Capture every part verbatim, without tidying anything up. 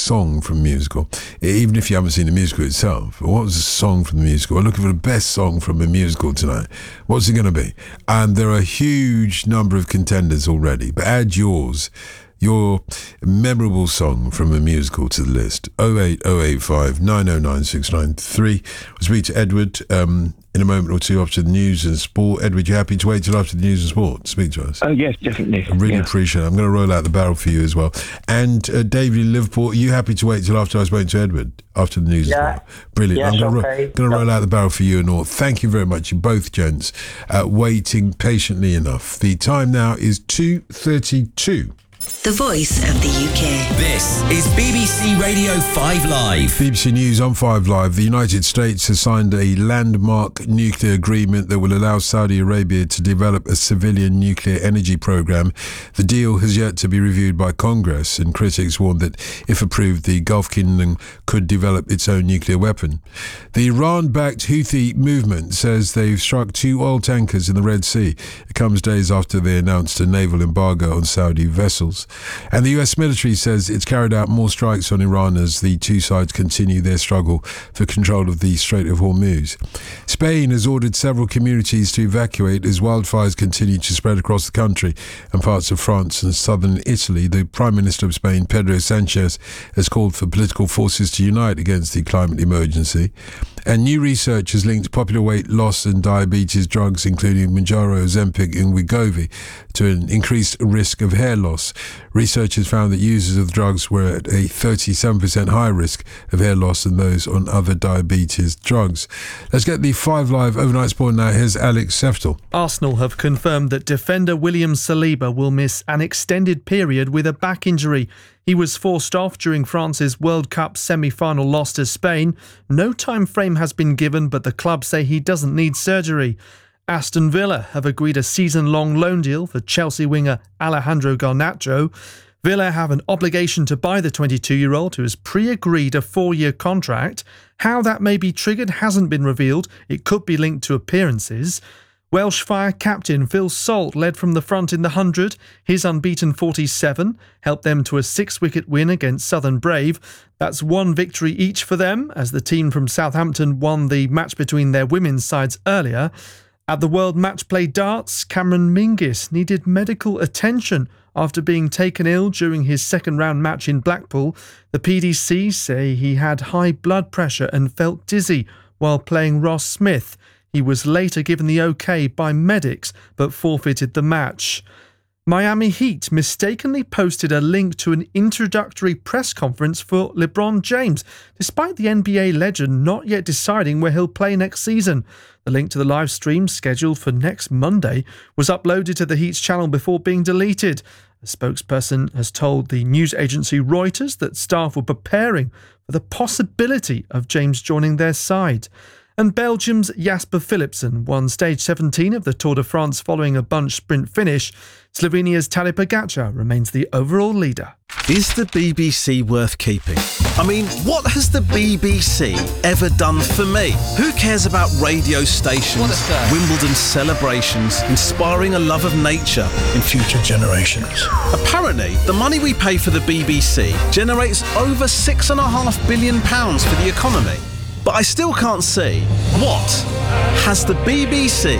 song from a musical, even if you haven't seen the musical itself. What was the song from the musical? We're looking for the best song from a musical tonight. What's it going to be? And there are a huge number of contenders already, but add yours. Your memorable song from a musical to the list. oh eight oh eight five nine oh nine six nine three. We'll speak to Edward um, in a moment or two after the news and sport. Edward, you happy to wait till after the news and sport? Speak to us. Oh, yes, definitely. I really yeah. appreciate it. I'm going to roll out the barrel for you as well. And uh, David in Liverpool, are you happy to wait till after I spoke to Edward? After the news yeah. and sport? Brilliant. Yes, I'm going okay. to roll out the barrel for you and all. Thank you very much, you both gents, uh, waiting patiently enough. The time now is two thirty-two. The voice of the U K. This is B B C Radio five Live. B B C News on five Live. The United States has signed a landmark nuclear agreement that will allow Saudi Arabia to develop a civilian nuclear energy program. The deal has yet to be reviewed by Congress, and critics warn that if approved, the Gulf Kingdom could develop its own nuclear weapon. The Iran-backed Houthi movement says they've struck two oil tankers in the Red Sea. It comes days after they announced a naval embargo on Saudi vessels. And the U S military says it's carried out more strikes on Iran as the two sides continue their struggle for control of the Strait of Hormuz. Spain has ordered several communities to evacuate as wildfires continue to spread across the country and parts of France and southern Italy. The Prime Minister of Spain, Pedro Sanchez, has called for political forces to unite against the climate emergency. And new research has linked popular weight loss and diabetes drugs, including Mounjaro, Ozempic and Wegovy, to an increased risk of hair loss. Researchers found that users of the drugs were at a thirty-seven percent higher risk of hair loss than those on other diabetes drugs. Let's get the five Live overnight sport now. Here's Alex Seftel. Arsenal have confirmed that defender William Saliba will miss an extended period with a back injury. He was forced off during France's World Cup semi-final loss to Spain. No time frame has been given, but the club say he doesn't need surgery. Aston Villa have agreed a season-long loan deal for Chelsea winger Alejandro Garnacho. Villa have an obligation to buy the twenty-two-year-old, who has pre-agreed a four-year contract. How that may be triggered hasn't been revealed. It could be linked to appearances. Welsh Fire captain Phil Salt led from the front in the one hundred. His unbeaten forty-seven helped them to a six-wicket win against Southern Brave. That's one victory each for them, as the team from Southampton won the match between their women's sides earlier. At the World Match Play Darts, Cameron Mingis needed medical attention after being taken ill during his second-round match in Blackpool. The P D C say he had high blood pressure and felt dizzy while playing Ross Smith. He was later given the OK by medics, but forfeited the match. Miami Heat mistakenly posted a link to an introductory press conference for LeBron James, despite the N B A legend not yet deciding where he'll play next season. The link to the live stream, scheduled for next Monday, was uploaded to the Heat's channel before being deleted. A spokesperson has told the news agency Reuters that staff were preparing for the possibility of James joining their side. And Belgium's Jasper Philipsen won stage seventeen of the Tour de France following a bunch sprint finish. Slovenia's Tadej Pogačar remains the overall leader. Is the B B C worth keeping? I mean, what has the B B C ever done for me? Who cares about radio stations, Wimbledon celebrations, inspiring a love of nature in future generations? Apparently, the money we pay for the B B C generates over six and a half billion pounds for the economy. But I still can't see, what has the B B C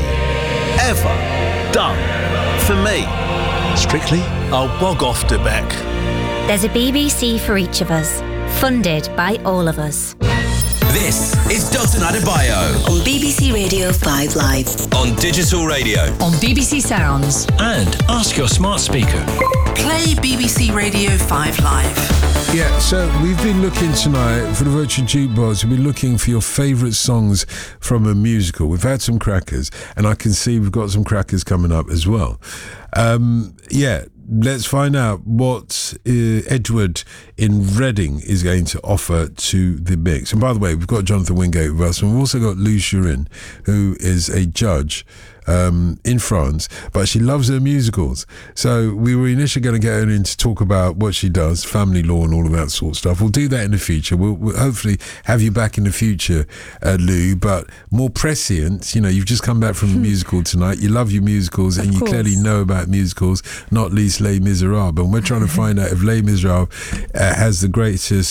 ever done for me? Strictly, I'll bog off to Beck. There's a B B C for each of us, funded by all of us. This is Dalton Adebayo On B B C Radio five Live. on digital radio. On B B C Sounds. And ask your smart speaker. Play B B C Radio five Live. Yeah, so we've been looking tonight for the Virtual Jukebox. We've been looking for your favourite songs from a musical. We've had some crackers, and I can see we've got some crackers coming up as well. Um, yeah, let's find out what uh, Edward in Reading is going to offer to the mix. And by the way, we've got Jonathan Wingate with us, and we've also got Lou Churin, who is a judge um, in France, but she loves her musicals. So we were initially going to get her in to talk about what she does, family law and all of that sort of stuff. We'll do that in the future. We'll, we'll hopefully have you back in the future, uh, Lou, but more prescient. You know, you've just come back from a musical tonight. You love your musicals, and you clearly know about musicals, not least Les Miserables. And we're trying to find out if Les Miserables uh, has the greatest